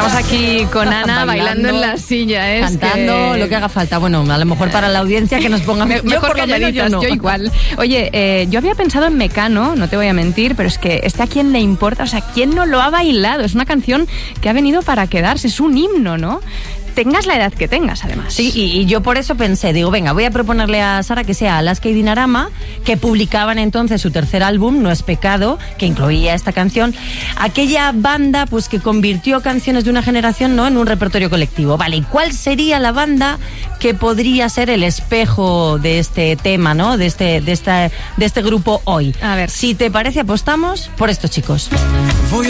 Estamos aquí con Ana bailando en la silla, cantando, lo que haga falta. Bueno, a lo mejor para la audiencia que nos pongan mejor calladitas, yo igual. Oye, yo había pensado en Mecano, no te voy a mentir, pero es que ¿a quién le importa? O sea, ¿quién no lo ha bailado? Es una canción que ha venido para quedarse, es un himno, ¿no? Tengas la edad que tengas, además. Sí, y yo por eso pensé, digo, venga, voy a proponerle a Sara que sea Alaska y Dinarama, que publicaban entonces su tercer álbum, No es pecado, que incluía esta canción, aquella banda pues que convirtió canciones de una generación, ¿no?, en un repertorio colectivo. Vale, ¿y cuál sería la banda que podría ser el espejo de este tema, ¿no?, de este grupo hoy? A ver. Si te parece, apostamos por estos chicos.